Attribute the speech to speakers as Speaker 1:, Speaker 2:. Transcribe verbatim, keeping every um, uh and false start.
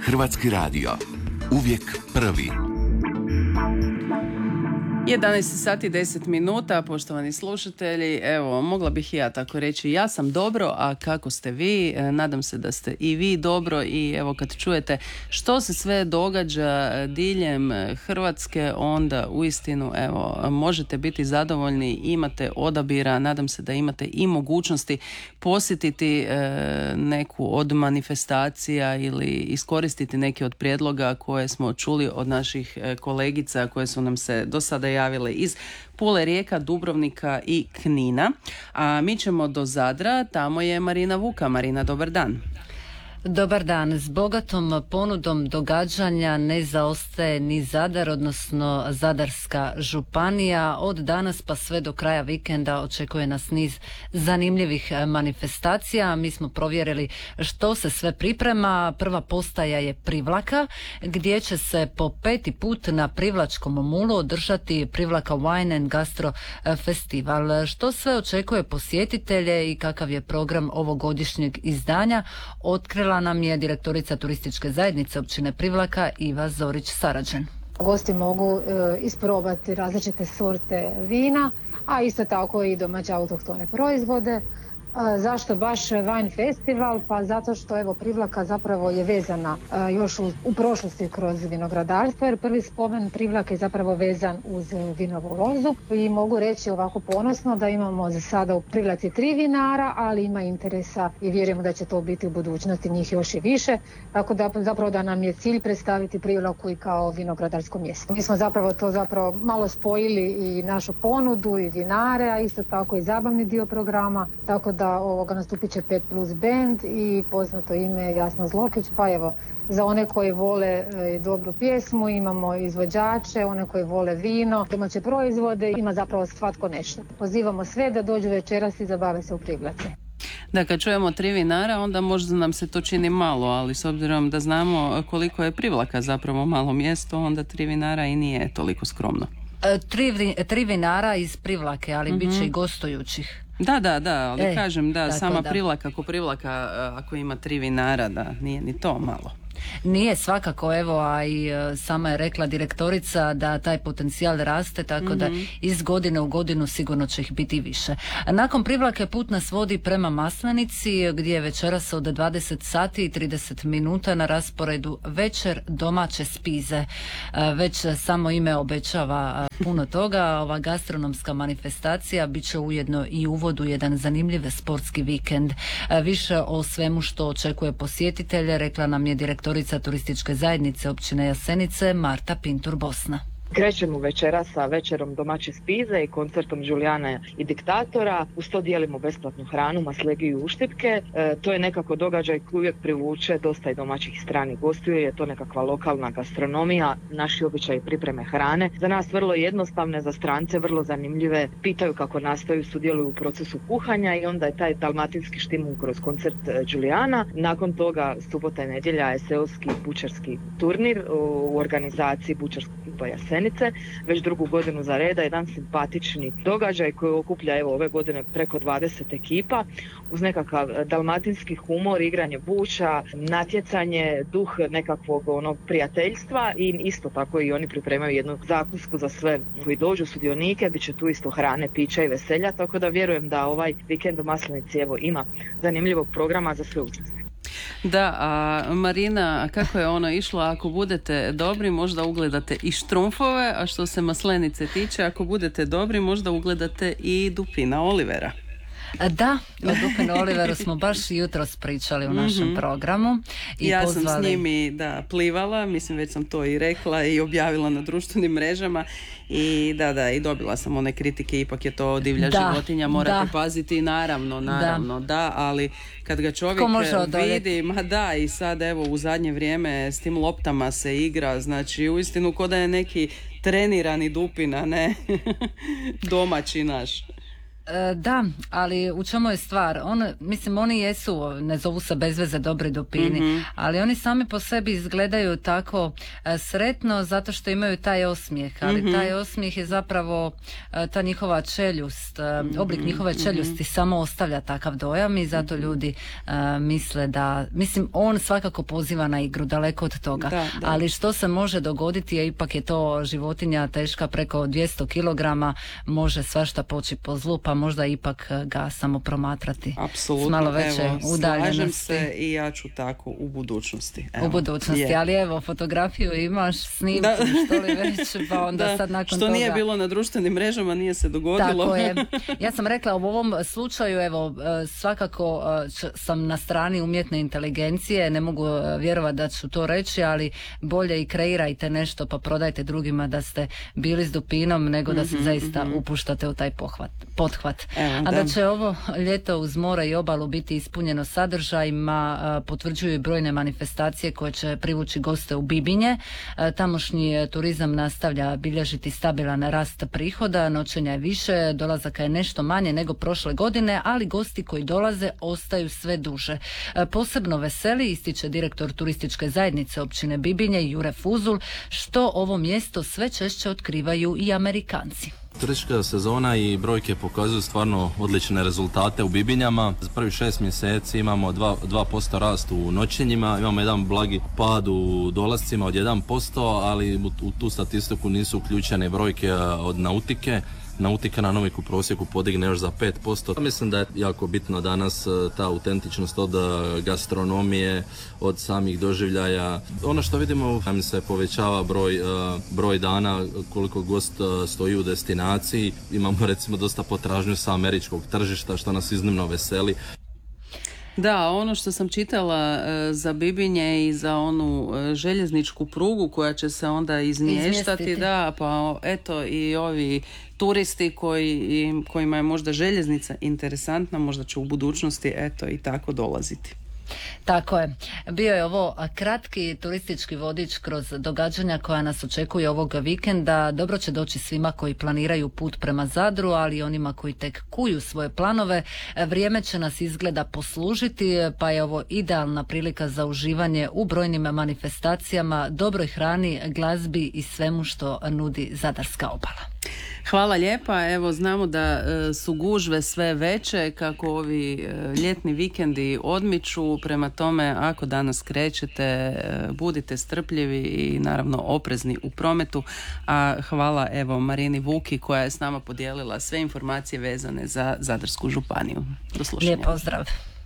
Speaker 1: Hrvatski radio. Uvijek prvi.
Speaker 2: jedanaest sati deset minuta, poštovani slušatelji. Evo, mogla bih i ja tako reći, ja sam dobro, a kako ste vi? Nadam se da ste i vi dobro i evo kad čujete što se sve događa diljem Hrvatske, onda uistinu evo možete biti zadovoljni, imate odabira, nadam se da imate i mogućnosti posjetiti e, neku od manifestacija ili iskoristiti neki od prijedloga koje smo čuli od naših kolegica koje su nam se do sada javile iz Pule, Rijeka, Dubrovnika i Knina. A mi ćemo do Zadra, tamo je Marina Vuka. Marina, dobar dan.
Speaker 3: Dobar dan. S bogatom ponudom događanja ne zaostaje ni Zadar, odnosno Zadarska županija. Od danas pa sve do kraja vikenda očekuje nas niz zanimljivih manifestacija. Mi smo provjerili što se sve priprema. Prva postaja je Privlaka, gdje će se po peti put na Privlačkom mulu održati Privlaka Wine and Gastro Festival. Što sve očekuje posjetitelje i kakav je program ovogodišnjeg izdanja, otkrila nam je direktorica turističke zajednice općine Privlaka Iva Zorić-Sarađen.
Speaker 4: Gosti mogu e, isprobati različite sorte vina, a isto tako i domaće autohtone proizvode. A, zašto baš Wine Festival? Pa zato što evo Privlaka zapravo je vezana a, još u, u prošlosti kroz vinogradarstvo, jer prvi spomen Privlake je zapravo vezan uz vinovu lozu i mogu reći ovako ponosno da imamo za sada u Privlaci tri vinara, ali ima interesa i vjerujemo da će to biti u budućnosti njih još i više, tako da zapravo da nam je cilj predstaviti Privlaku i kao vinogradarsko mjesto. Mi smo zapravo to zapravo malo spojili i našu ponudu i vinare, a isto tako i zabavni dio programa, tako da ovoga nastupit će pet plus band i poznato ime Jasna Zlokić, pa evo za one koji vole e, dobru pjesmu imamo izvođače, one koji vole vino, domaće proizvode, ima zapravo svatko nešto. Pozivamo sve da dođu večeras i zabave se u Privlaci.
Speaker 2: Da, kad čujemo tri vinara, onda možda nam se to čini malo, ali s obzirom da znamo koliko je Privlaka zapravo malo mjesto, onda tri vinara i nije toliko skromno.
Speaker 3: E, tri, tri vinara iz Privlake, ali mm-hmm. bit će i gostujućih.
Speaker 2: Da, da, da, ali e, kažem da sama
Speaker 3: da.
Speaker 2: Privlaka ako Privlaka, ako ima tri vinara, da nije ni to malo.
Speaker 3: Nije svakako, evo, a i sama je rekla direktorica da taj potencijal raste, tako mm-hmm. da iz godine u godinu sigurno će ih biti više. Nakon Privlake put nas vodi prema Maslenici, gdje je večeras od dvadeset sati i trideset minuta na rasporedu večer domaće spize. Već samo ime obećava puno toga. Ova gastronomska manifestacija bit će ujedno i uvod u jedan zanimljiv sportski vikend. Više o svemu što očekuje posjetitelje rekla nam je direktorica turističke zajednice općine Jasenice Marta Pintur Bosna.
Speaker 5: Krećemo večeras sa večerom domaće spize i koncertom Đulijana i Diktatora. Uz to dijelimo besplatnu hranu, maslegiju i uštipke. E, to je nekako događaj koji uvijek privuče dosta i domaćih stranih gostiju. Je to nekakva lokalna gastronomija, naši običaji pripreme hrane. Za nas vrlo jednostavne, za strance vrlo zanimljive. Pitaju kako nastaju, sudjeluju u procesu kuhanja i onda je taj dalmatinski štimun kroz koncert Đulijana. Nakon toga subota i nedjelja je seoski bučarski turnir u organizaciji bučarskog kluba Jasenice. Već drugu godinu za reda, jedan simpatični događaj koji okuplja evo ove godine preko dvadeset ekipa uz nekakav dalmatinski humor, igranje buča, natjecanje, duh nekakvog onog prijateljstva i isto tako i oni pripremaju jednu zakusku za sve koji dođu sudionike, bit će tu isto hrane, pića i veselja, tako da vjerujem da ovaj vikend u Maslenici evo ima zanimljivog programa za sve učesnike.
Speaker 2: Da, a Marina, kako je ono išlo, ako budete dobri možda ugledate i štrumfove, a što se Maslenice tiče, ako budete dobri možda ugledate i Dupina Olivera.
Speaker 3: Da, o Dupinu Oliveru smo baš jutros pričali u našem mm-hmm. programu. I
Speaker 2: ja
Speaker 3: pozvali...
Speaker 2: sam s njimi da, plivala, mislim već sam to i rekla i objavila na društvenim mrežama i da, da, i dobila sam one kritike, ipak je to divlja da, životinja, morate da. paziti, naravno, naravno, da. da, ali kad ga čovjek vidi, ma da, i sad evo u zadnje vrijeme s tim loptama se igra, znači uistinu ko da je neki trenirani Dupin, a ne domaći naš.
Speaker 3: E, da, ali u čemu je stvar? On, mislim, oni jesu, ne zovu se bez veze dobri dupini, mm-hmm. ali oni sami po sebi izgledaju tako e, sretno zato što imaju taj osmijeh, ali mm-hmm. taj osmijeh je zapravo e, ta njihova čeljust, e, oblik njihove čeljusti mm-hmm. samo ostavlja takav dojam i zato ljudi e, misle da, mislim, on svakako poziva na igru, daleko od toga, da, da. Ali što se može dogoditi je ipak je to životinja teška preko dvjesto kilograma, može svašta poći po zlu, pa možda ipak ga samo promatrati.
Speaker 2: Apsolutno,
Speaker 3: s malo veće
Speaker 2: evo,
Speaker 3: udaljenosti.
Speaker 2: Slažem se i ja ću tako u budućnosti. Evo.
Speaker 3: U budućnosti, je. Ali evo, fotografiju imaš, snimku, da. Što li već, pa onda da. Sad nakon
Speaker 2: što
Speaker 3: toga...
Speaker 2: nije bilo na društvenim mrežama, nije se dogodilo.
Speaker 3: Tako je. Ja sam rekla u ovom slučaju, evo, svakako sam na strani umjetne inteligencije, ne mogu vjerovati da ću to reći, ali bolje i kreirajte nešto pa prodajte drugima da ste bili s dupinom, nego da se mm-hmm, zaista mm-hmm. upuštate u taj pohvat, pothvat. Evo, a da. da će ovo ljeto uz more i obalu biti ispunjeno sadržajima, a, potvrđuju i brojne manifestacije koje će privući goste u Bibinje. A, tamošnji turizam nastavlja bilježiti stabilan rast prihoda, noćenja je više, dolazaka je nešto manje nego prošle godine, ali gosti koji dolaze ostaju sve duže. A, posebno veseli, ističe direktor turističke zajednice općine Bibinje Jure Fuzul, što ovo mjesto sve češće otkrivaju i Amerikanci.
Speaker 6: Turistička sezona i brojke pokazuju stvarno odlične rezultate u Bibinjama. Za prvih šest mjeseci imamo dva posto rast u noćenjima, imamo jedan blagi pad u dolascima od jedan posto, ali u, u tu statistiku nisu uključene brojke od nautike. Nautika na Noviku prosjeku podigne još za pet posto. Mislim da je jako bitno danas ta autentičnost od gastronomije, od samih doživljaja. Ono što vidimo, nam se povećava broj, broj dana koliko gost stoji u destinaciji. Imamo recimo dosta potražnju sa američkog tržišta što nas iznimno veseli.
Speaker 2: Da, ono što sam čitala e, za Bibinje i za onu e, željezničku prugu koja će se onda izmještati, Izmjestiti. Da, pa eto i ovi turisti koji, kojima je možda željeznica interesantna, možda će u budućnosti eto i tako dolaziti.
Speaker 3: Tako je. Bio je ovo kratki turistički vodič kroz događanja koja nas očekuje ovog vikenda. Dobro će doći svima koji planiraju put prema Zadru, ali i onima koji tek kuju svoje planove. Vrijeme će nas izgleda poslužiti, pa je ovo idealna prilika za uživanje u brojnim manifestacijama, dobroj hrani, glazbi i svemu što nudi Zadarska obala.
Speaker 2: Hvala lijepa. Evo, znamo da su gužve sve veće kako ovi ljetni vikendi odmiču. Prema tome, ako danas krećete, budite strpljivi i naravno oprezni u prometu. A hvala evo Marini Vuki koja je s nama podijelila sve informacije vezane za Zadarsku županiju. Do slušanja.
Speaker 3: Lijep pozdrav.